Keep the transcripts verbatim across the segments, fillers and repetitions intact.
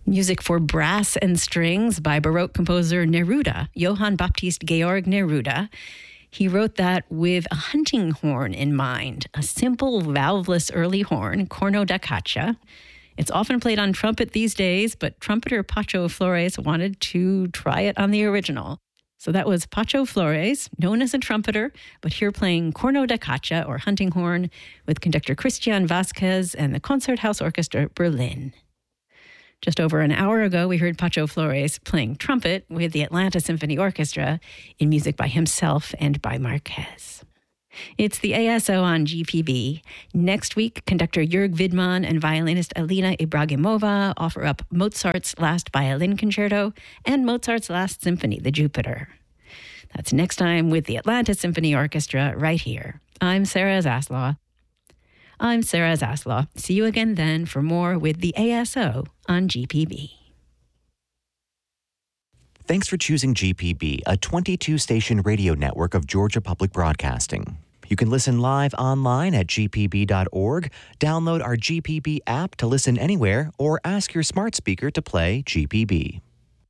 Music for brass and strings by Baroque composer Neruda, Johann Baptist Georg Neruda. He wrote that with a hunting horn in mind, a simple valveless early horn, corno da caccia. It's often played on trumpet these days, but trumpeter Pacho Flores wanted to try it on the original. So that was Pacho Flores, known as a trumpeter, but here playing corno da caccia, or hunting horn, with conductor Christian Vasquez and the Concerthaus Orchestra Berlin. Just over an hour ago, we heard Pacho Flores playing trumpet with the Atlanta Symphony Orchestra in music by himself and by Marquez. It's the A S O on G P B. Next week, conductor Jörg Widmann and violinist Alina Ibragimova offer up Mozart's Last Violin Concerto and Mozart's Last Symphony, the Jupiter. That's next time with the Atlanta Symphony Orchestra right here. I'm Sarah Zaslaw. I'm Sarah Zaslaw. See you again then for more with the A S O on G P B. Thanks for choosing G P B, a twenty-two station radio network of Georgia Public Broadcasting. You can listen live online at g p b dot org, download our G P B app to listen anywhere, or ask your smart speaker to play G P B.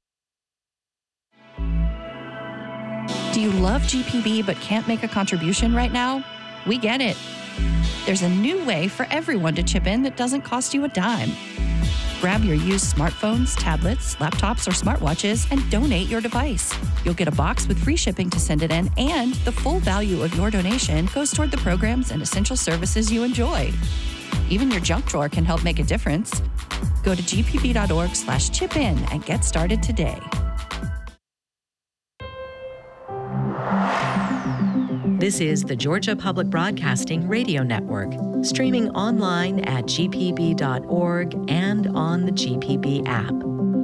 Do you love G P B but can't make a contribution right now? We get it. There's a new way for everyone to chip in that doesn't cost you a dime. Grab your used smartphones, tablets, laptops, or smartwatches and donate your device. You'll get a box with free shipping to send it in, and the full value of your donation goes toward the programs and essential services you enjoy. Even your junk drawer can help make a difference. Go to g p b dot org slash chip in and get started today. This is the Georgia Public Broadcasting Radio Network, streaming online at g p b dot org and on the G P B app.